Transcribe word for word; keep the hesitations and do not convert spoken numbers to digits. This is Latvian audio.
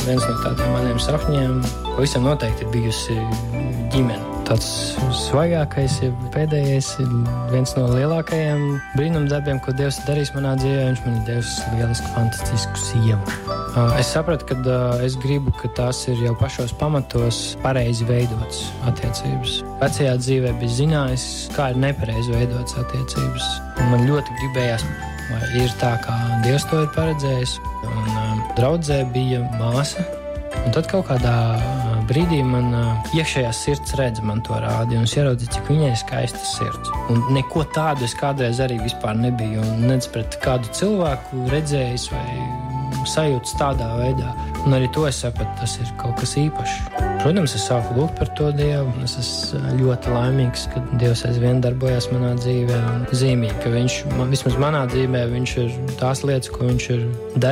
viens no tādiem maniem sapņiem pavisam noteikti ir bijusi ģimene. Tāds svaigākais, ja pēdējais, ir viens no lielākajiem brīnumdarbiem, ko Dievs ir darījis manā dzīvē. Viņš man ir devis lielisku, fantastisku sievu. Es sapratu, ka es gribu, ka tās ir jau pašos pamatos pareizi veidotas attiecības. Vecajā dzīvē bija zinājis, kā ir nepareizi veidotas attiecības. Un man ļoti gribējās, vai ir tā, kā Dievs to ir paredzējis. Un um, draudzē bija māsa. Un tad kaut kādā brīdī man iekšējā sirds redz man to rādi, un es ieraudzīju, cik viņai ir skaista sirds. Un neko tādu es kādreiz arī vispār nebiju, un nec pret kādu cilvēku redzējis vai sajūtas tādā veidā. Un arī to es sapratu, tas ir kaut kas īpašs. Protams, es sāku lūgt par to Dievu, un es esmu ļoti laimīgs, ka Dievs aizvien darbojas manā dzīvē, un zīmīgi, ka viņš, vismaz manā dzīvē, viņš ir tās lietas, ko viņš ir darījis.